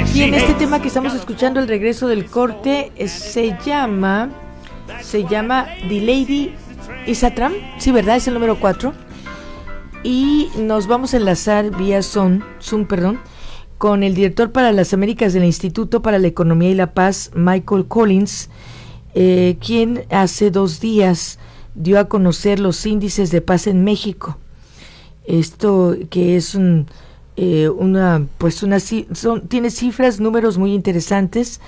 Bien, este tema que estamos escuchando, el regreso del corte, se llama The Lady is a Tramp, sí, ¿verdad? Es el número 4. Y nos vamos a enlazar vía Zoom, con el director para las Américas del Instituto para la Economía y la Paz, Michael Collins, quien hace 2 días dio a conocer los índices de paz en México. Esto que es tiene cifras, números muy interesantes.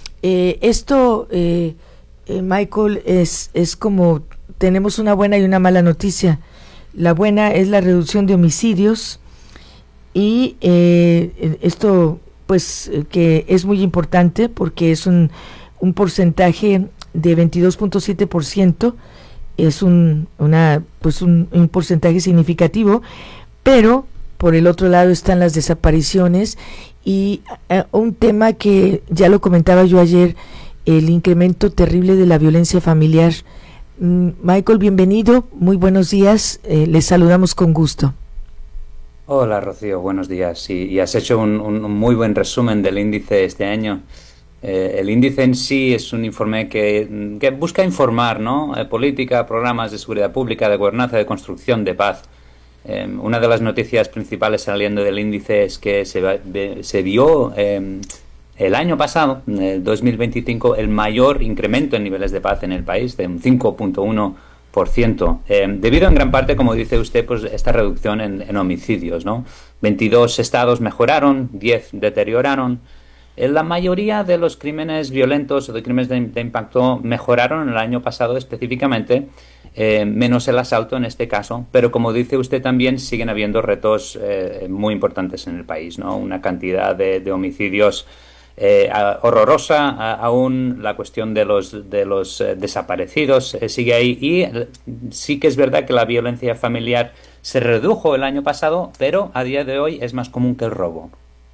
Michael, es como tenemos una buena y una mala noticia. La buena es la reducción de homicidios y esto pues que es muy importante porque es un porcentaje de 22.7%, es un porcentaje significativo, pero por el otro lado están las desapariciones y un tema que ya lo comentaba yo ayer, el incremento terrible de la violencia familiar. Michael, bienvenido, muy buenos días, les saludamos con gusto. Hola Rocío, buenos días. Y has hecho un muy buen resumen del índice este año. El índice en sí es un informe que busca informar, ¿no? Política, programas de seguridad pública, de gobernanza, de construcción, de paz. Una de las noticias principales saliendo del índice es que se vio el año pasado, en el 2025, el mayor incremento en niveles de paz en el país, de un 5.1%, debido en gran parte, como dice usted, pues esta reducción en homicidios, ¿no? 22 estados mejoraron, 10 deterioraron. La mayoría de los crímenes violentos o de crímenes de impacto mejoraron el año pasado específicamente, menos el asalto en este caso, pero como dice usted también siguen habiendo retos muy importantes en el país, ¿no? Una cantidad de homicidios horrorosa, aún la cuestión de los desaparecidos sigue ahí, y sí que es verdad que la violencia familiar se redujo el año pasado, pero a día de hoy es más común que el robo.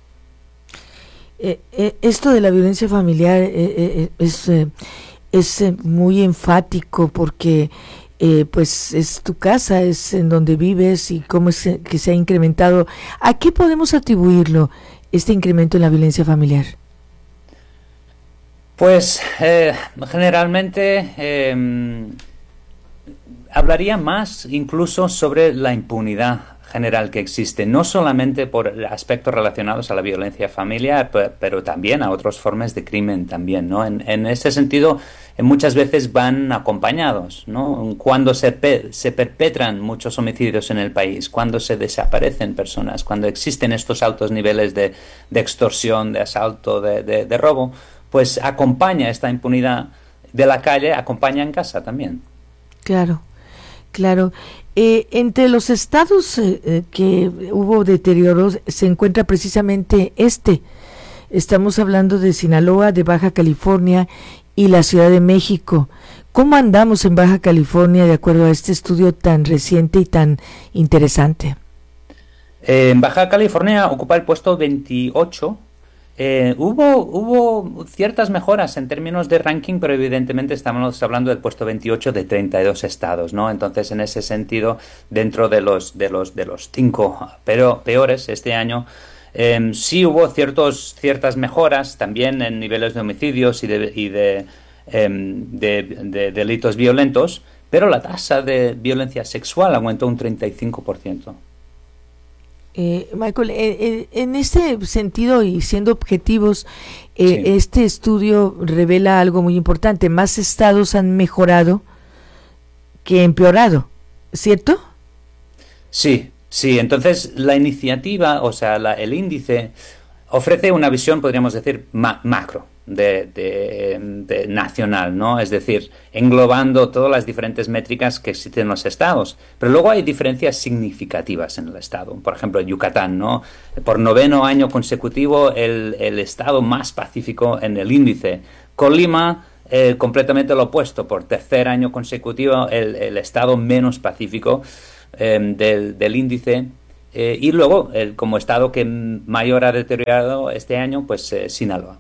Esto de la violencia familiar es muy enfático porque pues es tu casa, es en donde vives y cómo es que se ha incrementado. ¿A qué podemos atribuirlo, este incremento en la violencia familiar? Pues generalmente hablaría más incluso sobre la impunidad general que existe, no solamente por aspectos relacionados a la violencia familiar, pero también a otras formas de crimen también, ¿no? En ese sentido, muchas veces van acompañados, ¿no? Cuando se perpetran muchos homicidios en el país, cuando se desaparecen personas, cuando existen estos altos niveles de extorsión, de asalto, de robo, pues acompaña esta impunidad de la calle, acompaña en casa también. Claro. Entre los estados que hubo deterioros se encuentra precisamente estamos hablando de Sinaloa, de Baja California y la Ciudad de México. ¿Cómo andamos en Baja California de acuerdo a este estudio tan reciente y tan interesante? En Baja California ocupa el puesto 28. Hubo ciertas mejoras en términos de ranking, pero evidentemente estamos hablando del puesto 28 de 32 estados, ¿no? Entonces, en ese sentido, dentro de los 5 peores este año, sí hubo ciertas mejoras también en niveles de homicidios y de delitos violentos, pero la tasa de violencia sexual aumentó un 35%. Michael, en este sentido y siendo objetivos, Sí. este estudio revela algo muy importante. Más estados han mejorado que empeorado, ¿cierto? Sí. Entonces, la iniciativa, o sea, el índice ofrece una visión, podríamos decir, macro, de nacional, ¿no? Es decir, englobando todas las diferentes métricas que existen en los estados. Pero luego hay diferencias significativas en el estado. Por ejemplo, Yucatán, ¿no? Por 9º año consecutivo, el estado más pacífico en el índice. Colima, completamente lo opuesto. Por 3er año consecutivo, el estado menos pacífico del índice. Y luego, como estado que mayor ha deteriorado este año, pues Sinaloa.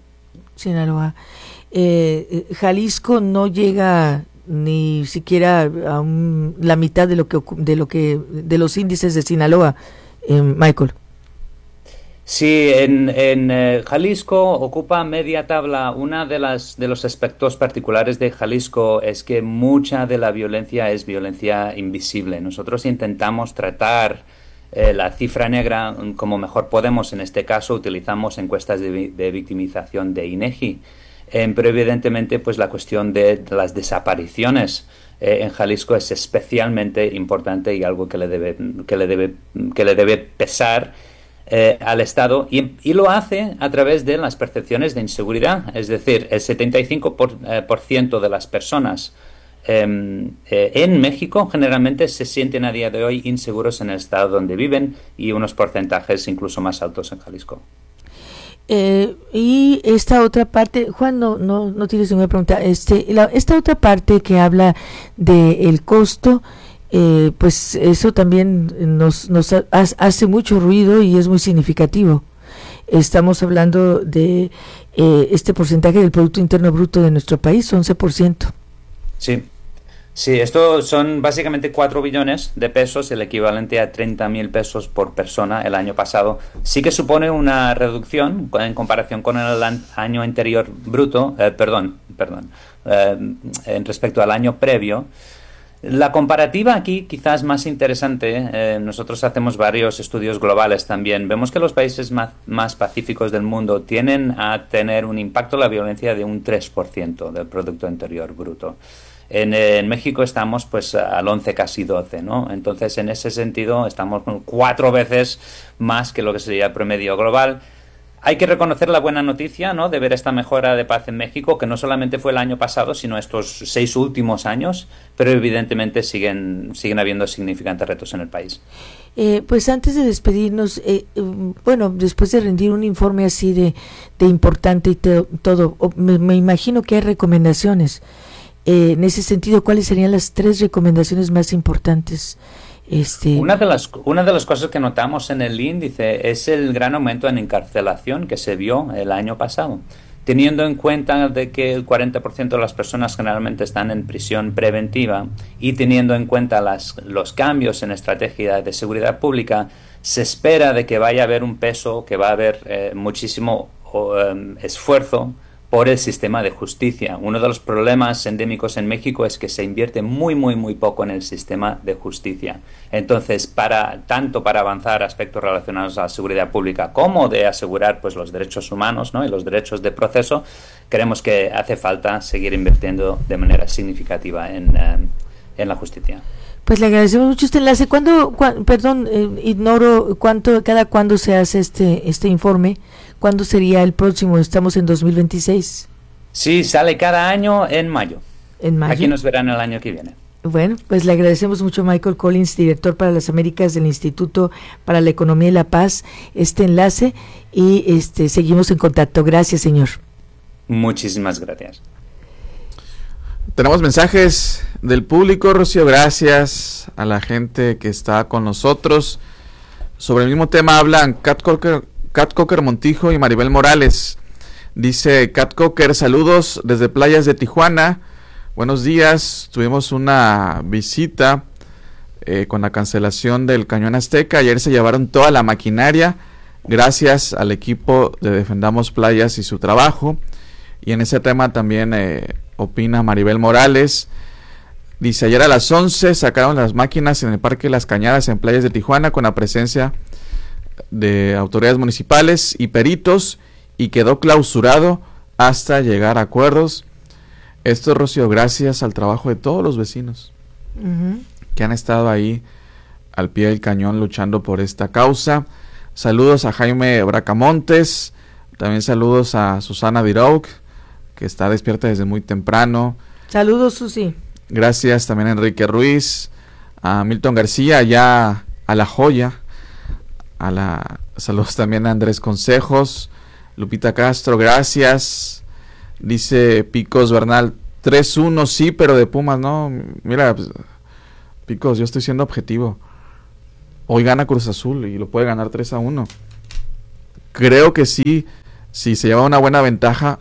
Jalisco no llega ni siquiera a la mitad de los índices de Sinaloa, Michael. Sí, en Jalisco ocupa media tabla. Una de los aspectos particulares de Jalisco es que mucha de la violencia es violencia invisible. Nosotros intentamos tratar la cifra negra como mejor podemos. En este caso utilizamos encuestas de victimización de INEGI. Pero evidentemente pues la cuestión de las desapariciones en Jalisco es especialmente importante y algo que le debe pesar al Estado y lo hace a través de las percepciones de inseguridad. Es decir, el 75% de las personas en México generalmente se sienten a día de hoy inseguros en el estado donde viven y unos porcentajes incluso más altos en Jalisco. Y esta otra parte, Juan, no tienes ninguna pregunta. Esta otra parte que habla de el costo, pues eso también nos hace mucho ruido y es muy significativo. Estamos hablando de este porcentaje del Producto Interno Bruto de nuestro país, 11%. Sí. Sí, esto son básicamente 4 billones de pesos, el equivalente a 30.000 pesos por persona el año pasado. Sí que supone una reducción en comparación con el año anterior bruto, en respecto al año previo. La comparativa aquí quizás más interesante, nosotros hacemos varios estudios globales también, vemos que los países más pacíficos del mundo tienden a tener un impacto en la violencia de un 3% del Producto Interior Bruto. En México estamos pues al 11, casi 12, ¿no? Entonces, en ese sentido, estamos 4 veces más que lo que sería el promedio global. Hay que reconocer la buena noticia, ¿no?, de ver esta mejora de paz en México, que no solamente fue el año pasado, sino estos 6 últimos años, pero evidentemente siguen habiendo significantes retos en el país. Pues antes de despedirnos, bueno, después de rendir un informe así de importante y todo, me imagino que hay recomendaciones. En ese sentido, ¿cuáles serían las 3 recomendaciones más importantes? Una de las cosas que notamos en el índice es el gran aumento en encarcelación que se vio el año pasado. Teniendo en cuenta de que el 40% de las personas generalmente están en prisión preventiva y teniendo en cuenta los cambios en estrategia de seguridad pública, se espera de que vaya a haber un peso, que va a haber muchísimo esfuerzo por el sistema de justicia. Uno de los problemas endémicos en México es que se invierte muy poco en el sistema de justicia. Entonces, tanto para avanzar aspectos relacionados a la seguridad pública como de asegurar pues los derechos humanos, ¿no?, y los derechos de proceso, creemos que hace falta seguir invirtiendo de manera significativa en la justicia. Pues le agradecemos mucho este enlace. Ignoro cada cuándo se hace este informe. ¿Cuándo sería el próximo? Estamos en 2026. Sí, sale cada año en mayo. ¿En mayo? Aquí nos verán el año que viene. Bueno, pues le agradecemos mucho a Michael Collins, director para las Américas del Instituto para la Economía y la Paz, este enlace y seguimos en contacto. Gracias, señor. Muchísimas gracias. Tenemos mensajes del público, Rocío. Gracias a la gente que está con nosotros. Sobre el mismo tema hablan Cat Cocker Montijo y Maribel Morales. Dice Cat Cocker: saludos desde playas de Tijuana. Buenos días. Tuvimos una visita con la cancelación del Cañón Azteca. Ayer se llevaron toda la maquinaria. Gracias al equipo de Defendamos Playas y su trabajo. Y en ese tema también opina Maribel Morales. Dice: ayer a las 11 sacaron las máquinas en el Parque Las Cañadas en playas de Tijuana con la presencia de autoridades municipales y peritos y quedó clausurado hasta llegar a acuerdos. Esto, Rocío, gracias al trabajo de todos los vecinos que han estado ahí al pie del cañón luchando por esta causa. Saludos a Jaime Bracamontes, también saludos a Susana Dirouk, que está despierta desde muy temprano. Saludos, Susi. Gracias también a Enrique Ruiz, a Milton García, allá a La Joya. Saludos también a Andrés Consejos, Lupita Castro, gracias. Dice Picos Bernal, 3-1, sí, pero de Pumas no. Mira, pues, Picos, yo estoy siendo objetivo. Hoy gana Cruz Azul y lo puede ganar 3-1. Creo que sí, si se lleva una buena ventaja,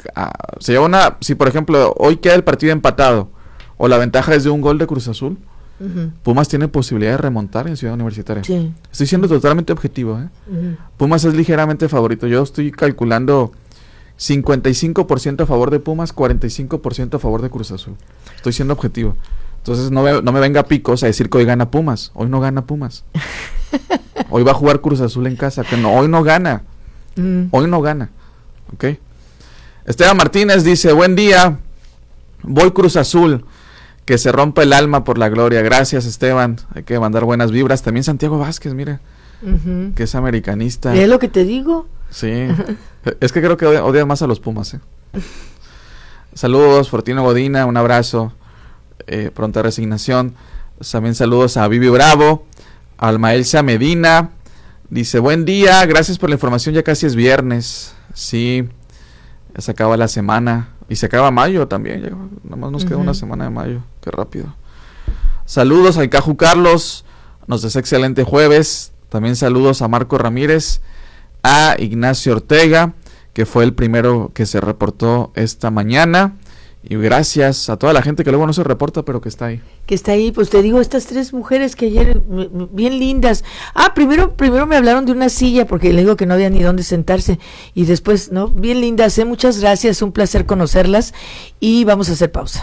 si por ejemplo hoy queda el partido empatado o la ventaja es de un gol de Cruz Azul, Pumas tiene posibilidad de remontar en Ciudad Universitaria. Sí. Estoy siendo totalmente objetivo, Pumas es ligeramente favorito. Yo estoy calculando 55% a favor de Pumas, 45% a favor de Cruz Azul. Estoy siendo objetivo. Entonces no me venga picos a decir que hoy gana Pumas. Hoy no gana Pumas. Hoy va a jugar Cruz Azul en casa. Que no, hoy no gana. Hoy no gana. ¿Ok? Esteban Martínez dice, buen día. Voy Cruz Azul. Que se rompa el alma por la gloria. Gracias, Esteban. Hay que mandar buenas vibras. También Santiago Vázquez, mire. Que es americanista. ¿Es lo que te digo? Sí. Es que creo que odias más a los Pumas, Saludos, Fortino Godina. Un abrazo. Pronta resignación. También saludos a Vivi Bravo. A Almaelsa Medina. Dice, buen día. Gracias por la información. Ya casi es viernes. Sí. Ya se acaba la semana. Y se acaba mayo también. Ya, nada más nos queda una semana de mayo. Qué rápido. Saludos al Caju Carlos. Nos desea excelente jueves. También saludos a Marco Ramírez. A Ignacio Ortega, que fue el primero que se reportó esta mañana. Y gracias a toda la gente que luego no se reporta, pero que está ahí. Que está ahí, pues te digo, estas 3 mujeres que ayer, bien lindas. Primero me hablaron de una silla, porque le digo que no había ni dónde sentarse. Y después, ¿no? Bien lindas, muchas gracias, un placer conocerlas. Y vamos a hacer pausa.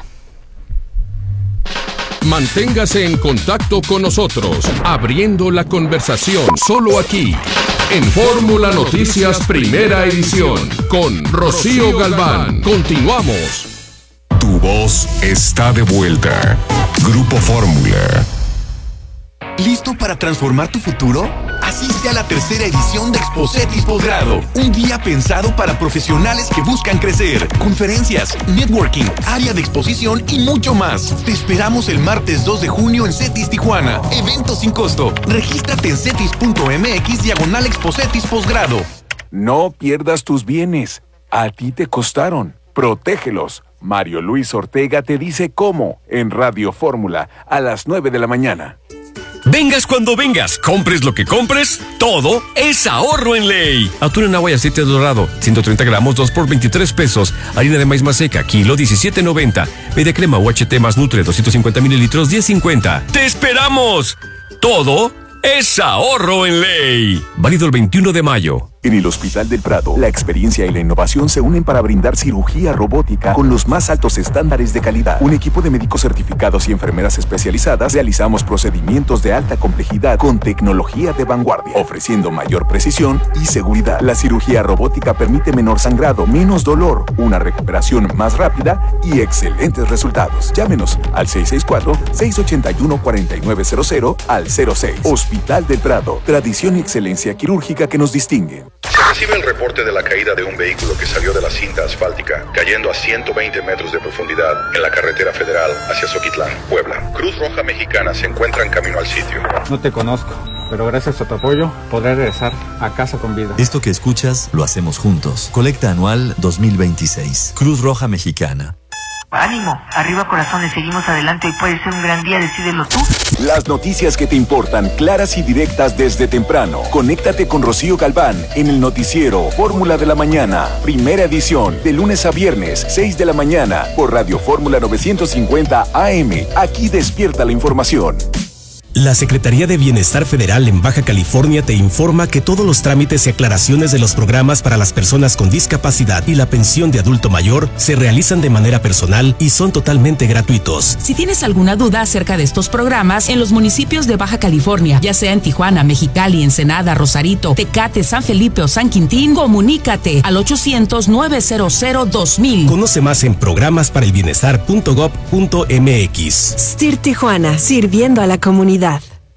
Manténgase en contacto con nosotros, abriendo la conversación, solo aquí, en Fórmula Noticias Primera Edición, con Rocío Galván. Continuamos. Tu voz está de vuelta. Grupo Fórmula. ¿Listo para transformar tu futuro? Asiste a la 3ª edición de Expocetis Posgrado, un día pensado para profesionales que buscan crecer. Conferencias, networking, área de exposición y mucho más. Te esperamos el martes 2 de junio en CETIS Tijuana. Evento sin costo. Regístrate en cetis.mx/Expocetis Posgrado. No pierdas tus bienes. A ti te costaron. Protégelos. Mario Luis Ortega te dice cómo en Radio Fórmula a las 9 de la mañana. Vengas cuando vengas, compres lo que compres, todo es ahorro en ley. Atún en agua y aceite dorado, 130 gramos, 2 por 23 pesos. Harina de maíz maseca, kilo 17.90. Media crema UHT más Nutre, 250 mililitros, 10.50. ¡Te esperamos! Todo es ahorro en ley. Válido el 21 de mayo. En el Hospital del Prado, la experiencia y la innovación se unen para brindar cirugía robótica con los más altos estándares de calidad. Un equipo de médicos certificados y enfermeras especializadas realizamos procedimientos de alta complejidad con tecnología de vanguardia, ofreciendo mayor precisión y seguridad. La cirugía robótica permite menor sangrado, menos dolor, una recuperación más rápida y excelentes resultados. Llámenos al 664-681-4900 al 06. Hospital del Prado, tradición y excelencia quirúrgica que nos distinguen. Se recibe el reporte de la caída de un vehículo que salió de la cinta asfáltica, cayendo a 120 metros de profundidad en la carretera federal hacia Zoquitlán, Puebla. Cruz Roja Mexicana se encuentra en camino al sitio. No te conozco, pero gracias a tu apoyo podré regresar a casa con vida. Esto que escuchas lo hacemos juntos. Colecta anual 2026. Cruz Roja Mexicana. Ánimo, arriba corazones, seguimos adelante, hoy puede ser un gran día, decídelo tú. Las noticias que te importan, claras y directas desde temprano. Conéctate con Rocío Galván en el noticiero Fórmula de la Mañana, primera edición, de lunes a viernes, 6 de la mañana, por Radio Fórmula 950 AM. Aquí despierta la información. La Secretaría de Bienestar Federal en Baja California te informa que todos los trámites y aclaraciones de los programas para las personas con discapacidad y la pensión de adulto mayor se realizan de manera personal y son totalmente gratuitos. Si tienes alguna duda acerca de estos programas en los municipios de Baja California, ya sea en Tijuana, Mexicali, Ensenada, Rosarito, Tecate, San Felipe o San Quintín, comunícate al 800-900-2000. Conoce más en programasparelbienestar.gov.mx. STIR Tijuana, sirviendo a la comunidad.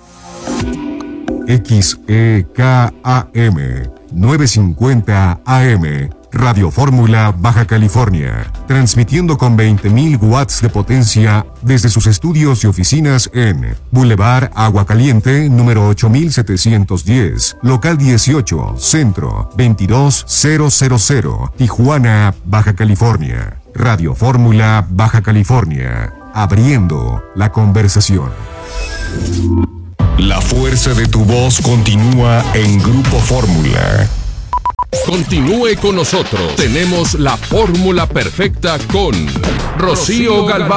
XEKAM 950 AM, Radio Fórmula Baja California, transmitiendo con 20.000 watts de potencia desde sus estudios y oficinas en Boulevard Agua Caliente, número 8710, local 18, centro 22000, Tijuana, Baja California. Radio Fórmula Baja California, abriendo la conversación. La fuerza de tu voz continúa en Grupo Fórmula. Continúe con nosotros. Tenemos la fórmula perfecta con Rocío Galván.